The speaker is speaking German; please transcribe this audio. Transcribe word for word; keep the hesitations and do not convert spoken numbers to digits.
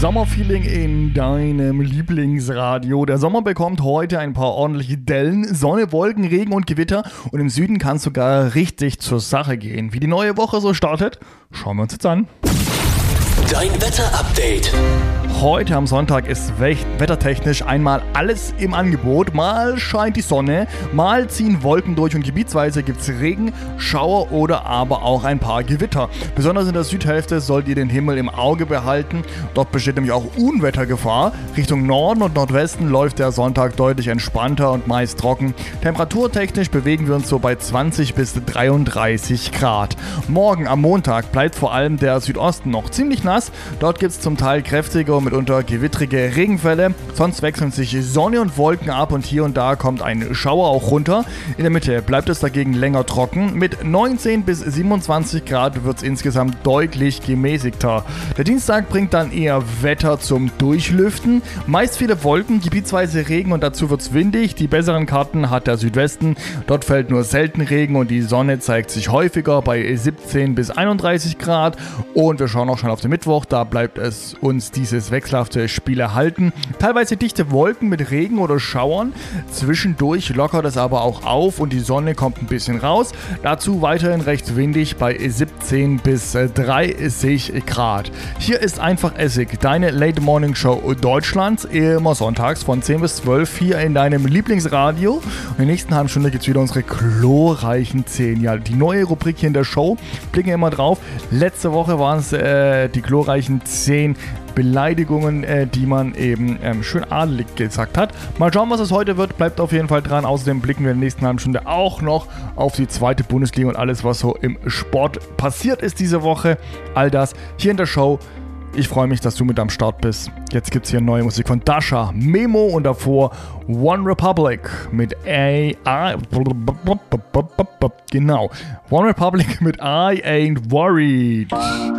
Sommerfeeling in deinem Lieblingsradio. Der Sommer bekommt heute ein paar ordentliche Dellen, Sonne, Wolken, Regen und Gewitter und im Süden kann es sogar richtig zur Sache gehen. Wie die neue Woche so startet, schauen wir uns jetzt an. Dein Wetterupdate. Heute am Sonntag ist wettertechnisch einmal alles im Angebot. Mal scheint die Sonne, mal ziehen Wolken durch und gebietsweise gibt es Regen, Schauer oder aber auch ein paar Gewitter. Besonders in der Südhälfte sollt ihr den Himmel im Auge behalten. Dort besteht nämlich auch Unwettergefahr. Richtung Norden und Nordwesten läuft der Sonntag deutlich entspannter und meist trocken. Temperaturtechnisch bewegen wir uns so bei zwanzig bis dreiunddreißig Grad. Morgen am Montag bleibt vor allem der Südosten noch ziemlich nass. Dort gibt es zum Teil kräftige und mitunter gewittrige Regenfälle. Sonst wechseln sich Sonne und Wolken ab und hier und da kommt ein Schauer auch runter. In der Mitte bleibt es dagegen länger trocken. Mit neunzehn bis siebenundzwanzig Grad wird es insgesamt deutlich gemäßigter. Der Dienstag bringt dann eher Wetter zum Durchlüften. Meist viele Wolken, gebietsweise Regen und dazu wird es windig. Die besseren Karten hat der Südwesten. Dort fällt nur selten Regen und die Sonne zeigt sich häufiger bei siebzehn bis einunddreißig Grad. Und wir schauen auch schon auf den Mittwoch. Da bleibt es uns dieses wechselhafte Spiel erhalten. Teilweise dichte Wolken mit Regen oder Schauern. Zwischendurch lockert es aber auch auf und die Sonne kommt ein bisschen raus. Dazu weiterhin recht windig bei siebzehn bis dreißig Grad. Hier ist einfach Essig, deine Late Morning Show Deutschlands. Immer sonntags von zehn bis zwölf hier in deinem Lieblingsradio. Und in der nächsten halben Stunde gibt es wieder unsere glorreichen zehn. Ja, die neue Rubrik hier in der Show. Blicken wir immer drauf. Letzte Woche waren es äh, die glorreichen zehn Beleidigungen, äh, die man eben ähm, schön adelig gesagt hat. Mal schauen, was es heute wird. Bleibt auf jeden Fall dran. Außerdem blicken wir in der nächsten halben Stunde auch noch auf die zweite Bundesliga und alles, was so im Sport passiert ist diese Woche. All das hier in der Show. Ich freue mich, dass du mit am Start bist. Jetzt gibt es hier neue Musik von Dasha, Memo und davor One Republic mit A... I genau. One Republic mit I Ain't Worried.